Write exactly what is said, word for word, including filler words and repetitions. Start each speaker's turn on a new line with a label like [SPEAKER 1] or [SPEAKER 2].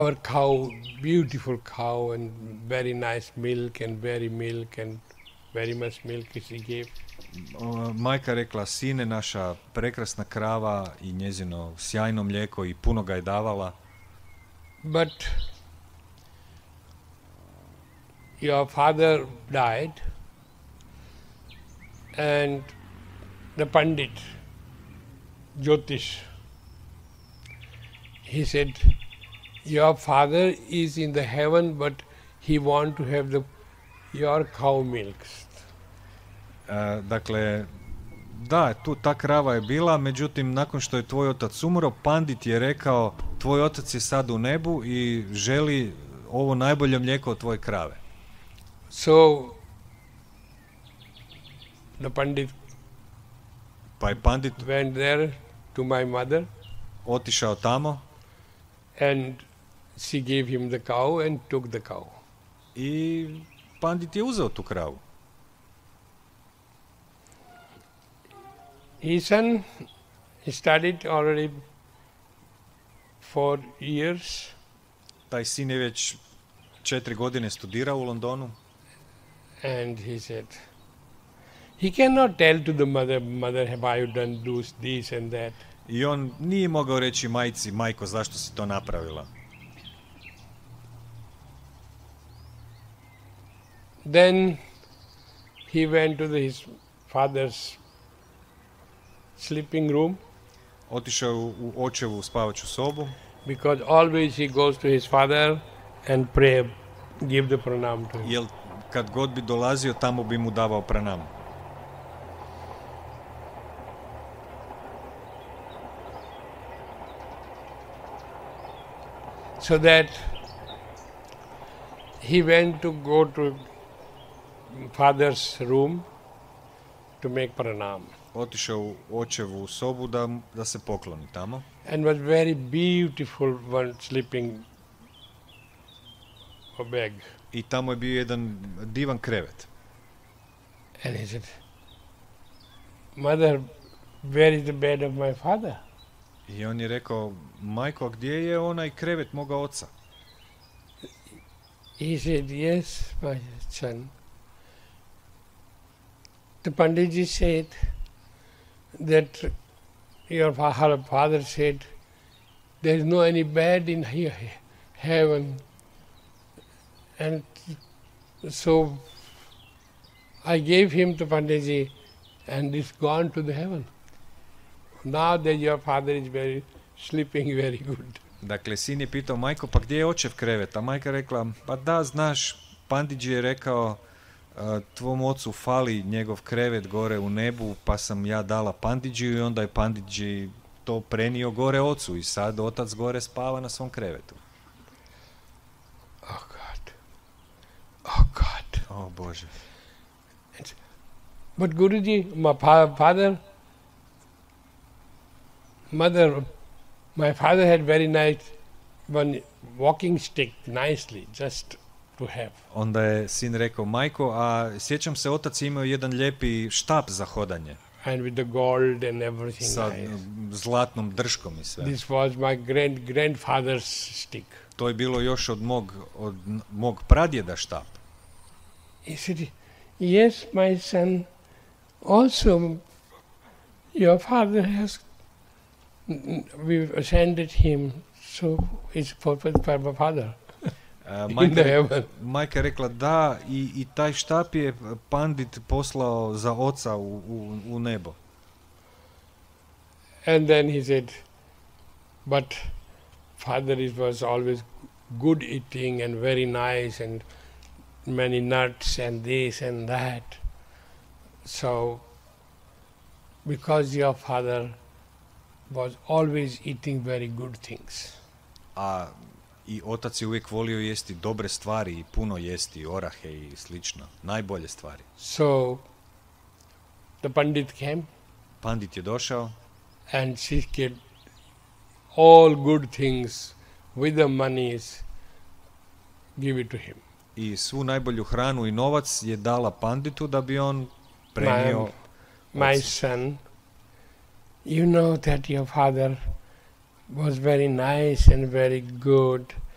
[SPEAKER 1] Our cow, beautiful cow, and very nice milk, and very milk, and very much milk she gave.
[SPEAKER 2] O, Majka rekla, sine, naša prekrasna krava i njezino sjajno mlijeko i puno ga je davala.
[SPEAKER 1] But your father died, and the Pandit, Jyotish, he said, your father is in the heaven, but he want to have the your cow milks.
[SPEAKER 2] E, dakle, da, tu ta krava je bila, međutim, nakon što je tvoj otac umro, Pandit je rekao, tvoj otac je sad u nebu i želi ovo najbolje mlijeko od tvoje krave.
[SPEAKER 1] So, the Pandit
[SPEAKER 2] Pa je Pandit
[SPEAKER 1] went there to my mother,
[SPEAKER 2] otišao tamo
[SPEAKER 1] and she gave him the cow and took the cow.
[SPEAKER 2] i Pandit je uzeo tu kravu.
[SPEAKER 1] His son studied already for years,
[SPEAKER 2] Taj sin je već četiri godine studirao u Londonu
[SPEAKER 1] and he said, he cannot tell to the mother, mother, have I done this, this and that.
[SPEAKER 2] i on nije mogao reći majci, majko, zašto si to napravila.
[SPEAKER 1] Then he went to the, his father's sleeping room,
[SPEAKER 2] Otišao je u, u očevu spavaću sobu,
[SPEAKER 1] because always he goes to his father and pray, give the pranam to him.
[SPEAKER 2] jer kad god bi dolazio, tamo bi mu davao pranam.
[SPEAKER 1] So that he went to go to father's room to make pranam,
[SPEAKER 2] Otišao u očevu sobu da, da se pokloni tamo.
[SPEAKER 1] and was very beautiful one sleeping bag.
[SPEAKER 2] I tamo je bio jedan divan krevet.
[SPEAKER 1] And he said, mother, where is the bed of my father?
[SPEAKER 2] I on je rekao, majko, gdje je onaj krevet moga oca?
[SPEAKER 1] He said, yes, my son. The Panditji said that your fa- father said, there is no any bed in he- heaven. And so I gave him to Panditji, and it's gone to the heaven. Now that your father is very sleeping very good.
[SPEAKER 2] Dakle, sin je pitao, majko, pa gdje je očev krevet? A majka rekla, pa da, znaš, Panditji je rekao, "A, tvom ocu fali njegov krevet gore u nebu, pa sam ja dala Panditjiju i onda je Panditji to prenio gore ocu i sad otac gore spava na svom krevetu."
[SPEAKER 1] Oh God. Oh God.
[SPEAKER 2] O Bože.
[SPEAKER 1] But Guruji, my fa- father, mother, my father had very nice one walking stick, nicely, just to have.
[SPEAKER 2] Onda je sin rekao, majko, a sjećam se, otac je imao jedan lijepi štap za hodanje
[SPEAKER 1] And with the gold and everything.
[SPEAKER 2] sa
[SPEAKER 1] nice.
[SPEAKER 2] zlatnom drškom i sve.
[SPEAKER 1] This was my grand grandfather's stick.
[SPEAKER 2] To je bilo još od mog, od n- mog pradjeda štap.
[SPEAKER 1] He said, yes, my son, also your father has, we sent him, so it's for, for my father
[SPEAKER 2] A,
[SPEAKER 1] in
[SPEAKER 2] majka,
[SPEAKER 1] the
[SPEAKER 2] je-
[SPEAKER 1] heaven.
[SPEAKER 2] majka je rekla da i, i taj štap je Pandit poslao za oca u, u, u nebo.
[SPEAKER 1] And then he said, but father is, was always good eating and very nice and many nuts and this and that. So, because your father was always eating very good things.
[SPEAKER 2] A i otac je uvijek volio jesti dobre stvari i puno jesti orahe i slično, najbolje stvari.
[SPEAKER 1] So, the Pandit came
[SPEAKER 2] Pandit je došao
[SPEAKER 1] and she get all good things with the monies, give it to him.
[SPEAKER 2] i svu najbolju hranu i novac je dala Panditu da bi on prenio.
[SPEAKER 1] My
[SPEAKER 2] ocu.
[SPEAKER 1] son, you know that your father was very nice and very good